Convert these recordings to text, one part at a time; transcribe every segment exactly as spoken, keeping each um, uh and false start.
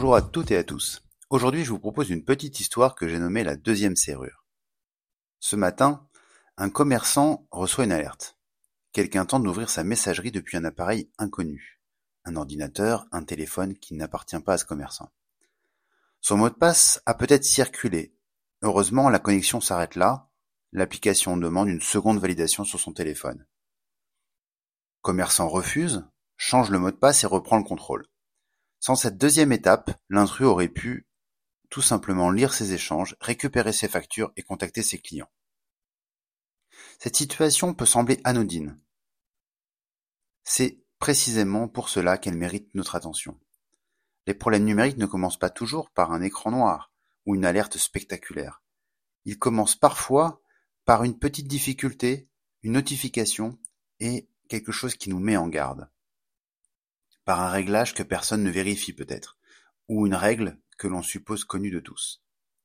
Bonjour à toutes et à tous. Aujourd'hui, je vous propose une petite histoire que j'ai nommée la deuxième serrure. Ce matin, un commerçant reçoit une alerte. Quelqu'un tente d'ouvrir sa messagerie depuis un appareil inconnu. Un ordinateur, un téléphone qui n'appartient pas à ce commerçant. Son mot de passe a peut-être circulé. Heureusement, la connexion s'arrête là. L'application demande une seconde validation sur son téléphone. Commerçant refuse, change le mot de passe et reprend le contrôle. Sans cette deuxième étape, l'intrus aurait pu tout simplement lire ses échanges, récupérer ses factures et contacter ses clients. Cette situation peut sembler anodine. C'est précisément pour cela qu'elle mérite notre attention. Les problèmes numériques ne commencent pas toujours par un écran noir ou une alerte spectaculaire. Ils commencent parfois par une petite difficulté, une notification et quelque chose qui nous met en garde. Par un réglage que personne ne vérifie peut-être, ou une règle que l'on suppose connue de tous.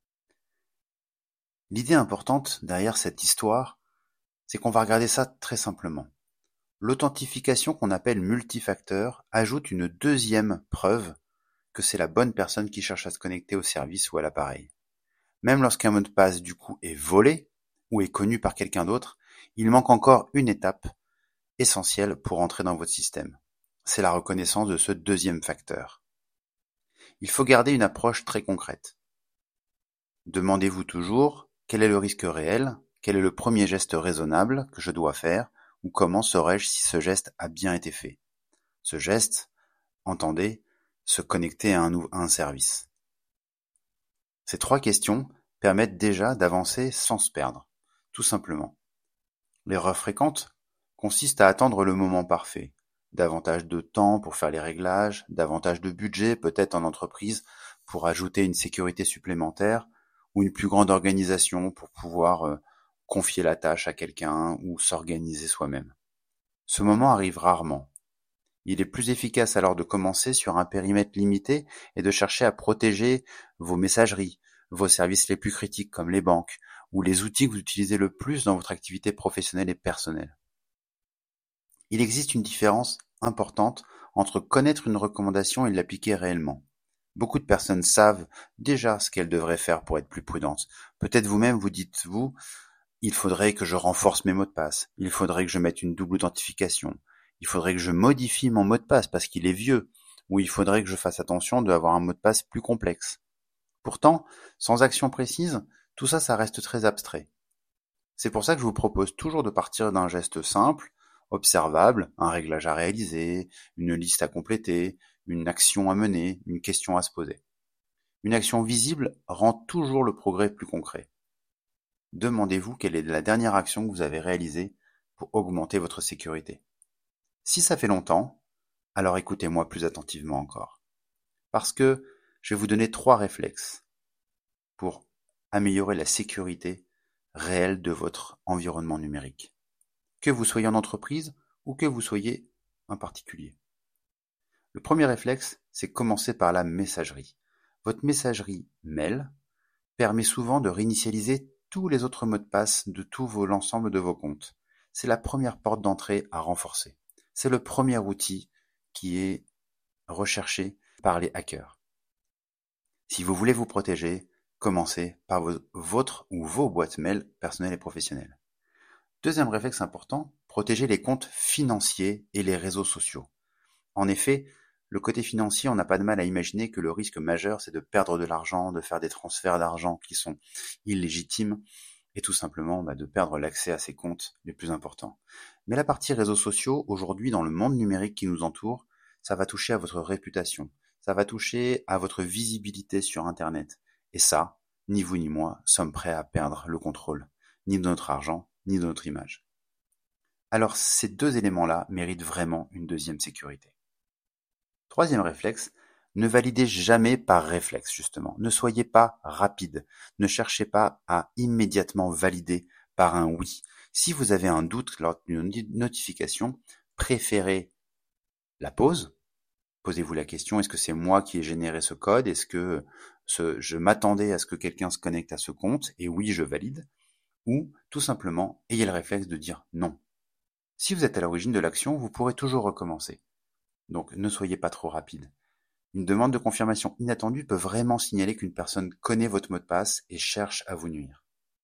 L'idée importante derrière cette histoire, c'est qu'on va regarder ça très simplement. L'authentification qu'on appelle multifacteur ajoute une deuxième preuve que c'est la bonne personne qui cherche à se connecter au service ou à l'appareil. Même lorsqu'un mot de passe du coup est volé ou est connu par quelqu'un d'autre, il manque encore une étape essentielle pour entrer dans votre système. C'est la reconnaissance de ce deuxième facteur. Il faut garder une approche très concrète. Demandez-vous toujours quel est le risque réel, quel est le premier geste raisonnable que je dois faire, ou comment saurais-je si ce geste a bien été fait. Ce geste, entendez, se connecter à un, à un service. Ces trois questions permettent déjà d'avancer sans se perdre, tout simplement. L'erreur fréquente consiste à attendre le moment parfait. Davantage de temps pour faire les réglages, davantage de budget peut-être en entreprise pour ajouter une sécurité supplémentaire ou une plus grande organisation pour pouvoir euh, confier la tâche à quelqu'un ou s'organiser soi-même. Ce moment arrive rarement. Il est plus efficace alors de commencer sur un périmètre limité et de chercher à protéger vos messageries, vos services les plus critiques comme les banques ou les outils que vous utilisez le plus dans votre activité professionnelle et personnelle. Il existe une différence importante entre connaître une recommandation et l'appliquer réellement. Beaucoup de personnes savent déjà ce qu'elles devraient faire pour être plus prudentes. Peut-être vous-même vous dites-vous, il faudrait que je renforce mes mots de passe, il faudrait que je mette une double authentification, il faudrait que je modifie mon mot de passe parce qu'il est vieux, ou il faudrait que je fasse attention d'avoir un mot de passe plus complexe. Pourtant, sans action précise, tout ça, ça reste très abstrait. C'est pour ça que je vous propose toujours de partir d'un geste simple, observable, un réglage à réaliser, une liste à compléter, une action à mener, une question à se poser. Une action visible rend toujours le progrès plus concret. Demandez-vous quelle est la dernière action que vous avez réalisée pour augmenter votre sécurité. Si ça fait longtemps, alors écoutez-moi plus attentivement encore. Parce que je vais vous donner trois réflexes pour améliorer la sécurité réelle de votre environnement numérique. Que vous soyez en entreprise ou que vous soyez un particulier. Le premier réflexe, c'est commencer par la messagerie. Votre messagerie mail permet souvent de réinitialiser tous les autres mots de passe de tout vos, l'ensemble de vos comptes. C'est la première porte d'entrée à renforcer. C'est le premier outil qui est recherché par les hackers. Si vous voulez vous protéger, commencez par vos, votre ou vos boîtes mail personnelles et professionnelles. Deuxième réflexe important, protéger les comptes financiers et les réseaux sociaux. En effet, le côté financier, on n'a pas de mal à imaginer que le risque majeur, c'est de perdre de l'argent, de faire des transferts d'argent qui sont illégitimes et tout simplement bah, de perdre l'accès à ces comptes les plus importants. Mais la partie réseaux sociaux, aujourd'hui, dans le monde numérique qui nous entoure, ça va toucher à votre réputation, ça va toucher à votre visibilité sur Internet. Et ça, ni vous ni moi sommes prêts à perdre le contrôle, ni de notre argent, ni de notre image. Alors ces deux éléments-là méritent vraiment une deuxième sécurité. Troisième réflexe, ne validez jamais par réflexe justement. Ne soyez pas rapide. Ne cherchez pas à immédiatement valider par un oui. Si vous avez un doute lors d'une notification, préférez la pause. Posez-vous la question, est-ce que c'est moi qui ai généré ce code? Est-ce que ce, je m'attendais à ce que quelqu'un se connecte à ce compte? Et oui, je valide. Ou tout simplement, ayez le réflexe de dire non. Si vous êtes à l'origine de l'action, vous pourrez toujours recommencer. Donc ne soyez pas trop rapide. Une demande de confirmation inattendue peut vraiment signaler qu'une personne connaît votre mot de passe et cherche à vous nuire.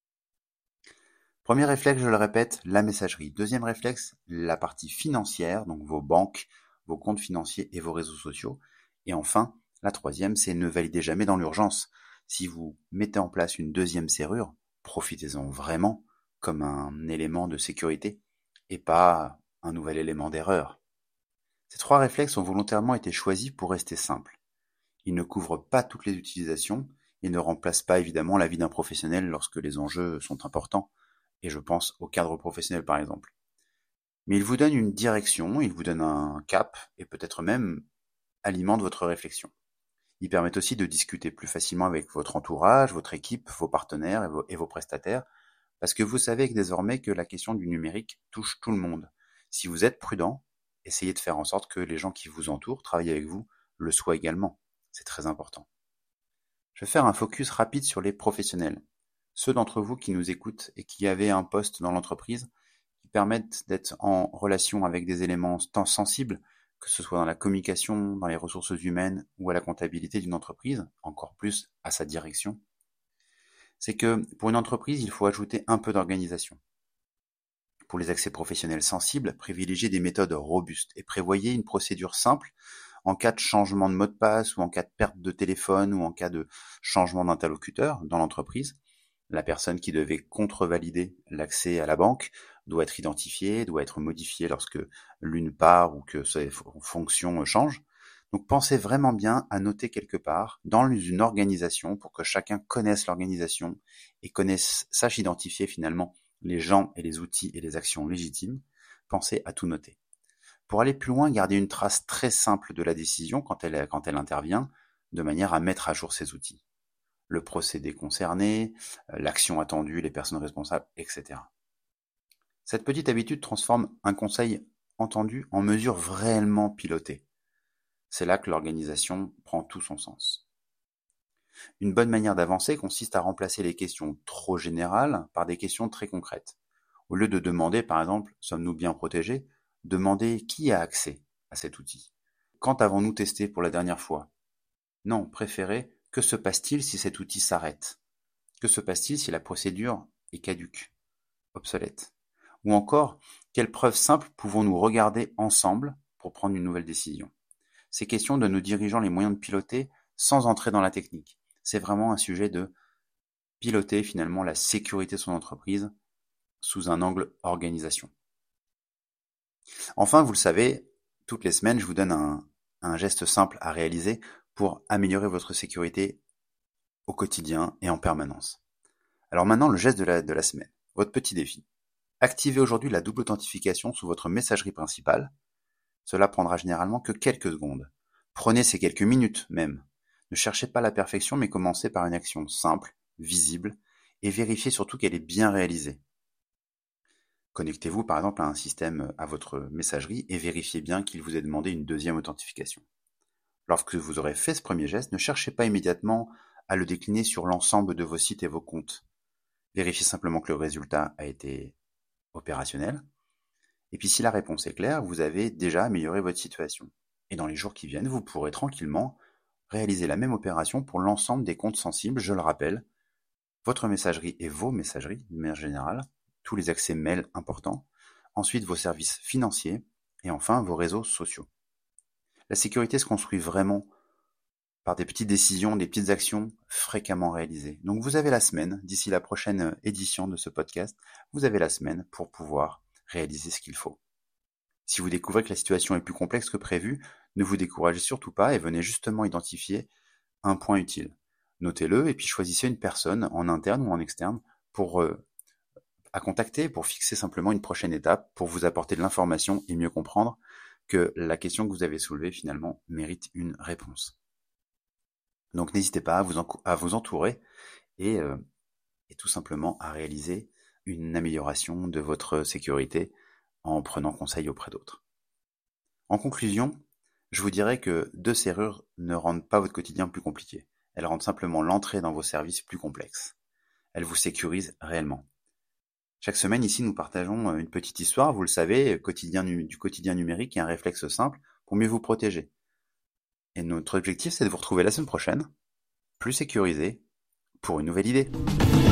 Premier réflexe, je le répète, la messagerie. Deuxième réflexe, la partie financière, donc vos banques, vos comptes financiers et vos réseaux sociaux. Et enfin, la troisième, c'est ne validez jamais dans l'urgence. Si vous mettez en place une deuxième serrure, profitez-en vraiment comme un élément de sécurité et pas un nouvel élément d'erreur. Ces trois réflexes ont volontairement été choisis pour rester simples. Ils ne couvrent pas toutes les utilisations et ne remplacent pas évidemment la vie d'un professionnel lorsque les enjeux sont importants, et je pense au cadre professionnel par exemple. Mais ils vous donnent une direction, ils vous donnent un cap et peut-être même alimentent votre réflexion. Ils permettent aussi de discuter plus facilement avec votre entourage, votre équipe, vos partenaires et vos, et vos prestataires, parce que vous savez que désormais que la question du numérique touche tout le monde. Si vous êtes prudent, essayez de faire en sorte que les gens qui vous entourent, travaillent avec vous, le soient également. C'est très important. Je vais faire un focus rapide sur les professionnels. Ceux d'entre vous qui nous écoutent et qui avaient un poste dans l'entreprise qui permettent d'être en relation avec des éléments tant sensibles, que ce soit dans la communication, dans les ressources humaines ou à la comptabilité d'une entreprise, encore plus à sa direction, c'est que pour une entreprise, il faut ajouter un peu d'organisation. Pour les accès professionnels sensibles, privilégiez des méthodes robustes et prévoyez une procédure simple en cas de changement de mot de passe ou en cas de perte de téléphone ou en cas de changement d'interlocuteur dans l'entreprise. La personne qui devait contrevalider l'accès à la banque doit être identifiée, doit être modifiée lorsque l'une part ou que sa fonction change. Donc pensez vraiment bien à noter quelque part dans une organisation pour que chacun connaisse l'organisation et connaisse, sache identifier finalement les gens et les outils et les actions légitimes. Pensez à tout noter. Pour aller plus loin, gardez une trace très simple de la décision quand elle, quand elle intervient, de manière à mettre à jour ces outils. Le procédé concerné, l'action attendue, les personnes responsables, et cetera. Cette petite habitude transforme un conseil entendu en mesure réellement pilotée. C'est là que l'organisation prend tout son sens. Une bonne manière d'avancer consiste à remplacer les questions trop générales par des questions très concrètes. Au lieu de demander, par exemple, sommes-nous bien protégés ? Demandez qui a accès à cet outil. Quand avons-nous testé pour la dernière fois ? Non, préférez, que se passe-t-il si cet outil s'arrête ? Que se passe-t-il si la procédure est caduque, obsolète ? Ou encore, quelles preuves simples pouvons-nous regarder ensemble pour prendre une nouvelle décision ? Ces questions donnent aux dirigeants les moyens de piloter sans entrer dans la technique. C'est vraiment un sujet de piloter finalement la sécurité de son entreprise sous un angle organisation. Enfin, vous le savez, toutes les semaines, je vous donne un, un geste simple à réaliser pour améliorer votre sécurité au quotidien et en permanence. Alors maintenant, le geste de la, de la semaine. Votre petit défi. Activez aujourd'hui la double authentification sous votre messagerie principale. Cela prendra généralement que quelques secondes. Prenez ces quelques minutes même. Ne cherchez pas la perfection, mais commencez par une action simple, visible, et vérifiez surtout qu'elle est bien réalisée. Connectez-vous par exemple à un système, à votre messagerie, et vérifiez bien qu'il vous ait demandé une deuxième authentification. Lorsque vous aurez fait ce premier geste, ne cherchez pas immédiatement à le décliner sur l'ensemble de vos sites et vos comptes. Vérifiez simplement que le résultat a été opérationnel. Et puis si la réponse est claire, vous avez déjà amélioré votre situation. Et dans les jours qui viennent, vous pourrez tranquillement réaliser la même opération pour l'ensemble des comptes sensibles, je le rappelle, votre messagerie et vos messageries, de manière générale, tous les accès mails importants, ensuite vos services financiers, et enfin vos réseaux sociaux. La sécurité se construit vraiment par des petites décisions, des petites actions fréquemment réalisées. Donc vous avez la semaine, d'ici la prochaine édition de ce podcast, vous avez la semaine pour pouvoir réaliser ce qu'il faut. Si vous découvrez que la situation est plus complexe que prévu, ne vous découragez surtout pas et venez justement identifier un point utile. Notez-le et puis choisissez une personne en interne ou en externe pour euh, à contacter, pour fixer simplement une prochaine étape, pour vous apporter de l'information et mieux comprendre que la question que vous avez soulevée finalement mérite une réponse. Donc n'hésitez pas à vous, en, à vous entourer et, euh, et tout simplement à réaliser une amélioration de votre sécurité en prenant conseil auprès d'autres. En conclusion, je vous dirais que deux serrures ne rendent pas votre quotidien plus compliqué. Elles rendent simplement l'entrée dans vos services plus complexe. Elles vous sécurisent réellement. Chaque semaine, ici, nous partageons une petite histoire, vous le savez, quotidien, du quotidien numérique et un réflexe simple pour mieux vous protéger. Et notre objectif, c'est de vous retrouver la semaine prochaine, plus sécurisé, pour une nouvelle idée.